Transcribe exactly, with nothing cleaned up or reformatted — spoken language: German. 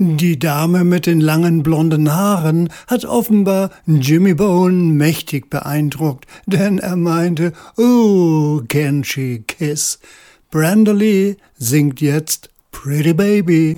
Die Dame mit den langen blonden Haaren hat offenbar Jimmy Bone mächtig beeindruckt, denn er meinte, oh, can she kiss? Brenda Lee singt jetzt Pretty Baby.